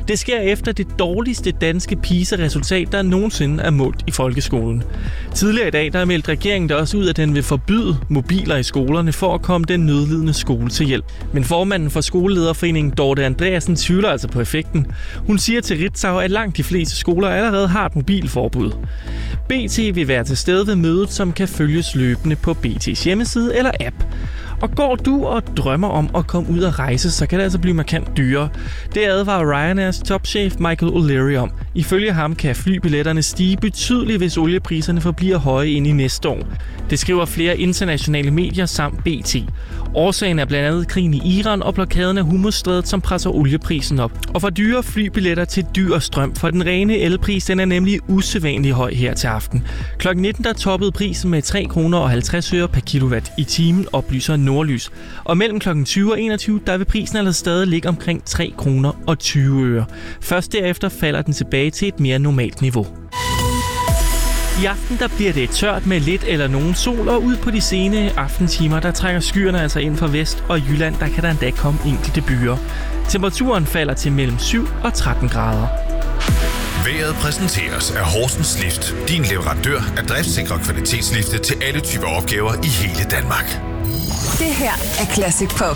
Det sker efter det dårligste danske PISA-resultat, der nogensinde er målt i folkeskolen. Tidligere i dag der meldte regeringen der også ud, at den vil forbyde mobiler i skolerne for at komme den nødlidende skole til hjælp. Men formanden for skolelederforeningen Dorte Andreasen tvivler altså på effekten. Hun siger til Ritzau, at langt de fleste skoler allerede har et mobilforbud. BT vil være til stede ved mødet, som kan følges løbende på BT's hjemmeside eller app. Og går du og drømmer om at komme ud og rejse, så kan det altså blive markant dyrere. Det advarer Ryanairs topchef Michael O'Leary om. Ifølge ham kan flybilletterne stige betydeligt, hvis oliepriserne forbliver høje ind i næste år. Det skriver flere internationale medier samt BT. Årsagen er blandt andet krigen i Iran og blokaden af Hormuzstrædet, som presser olieprisen op. Og fra dyre flybilletter til dyr strøm, for den rene elpris den er nemlig usædvanligt høj her til aften. Klokken 19 der toppede prisen med 3 kroner og 50 øre per kilowatt i timen, oplyser Nordlys. Og mellem klokken 20 og 21 der vil prisen altså stadig ligge omkring 3 kroner og 20 øre. Først derefter falder den tilbage til et mere normalt niveau. I aften der bliver det tørt med lidt eller nogen sol, og ud på de sene aftentimer der trænger skyerne altså ind fra vest, og i Jylland der kan der endda komme enkelte byer. Temperaturen falder til mellem 7 og 13 grader. Vejret præsenteres af Horsens Lift. Din leverandør af driftsikre kvalitetslifte til alle typer opgaver i hele Danmark. Det her er Classic Pop.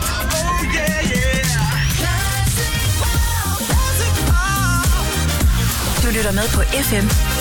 Du lytter med på FM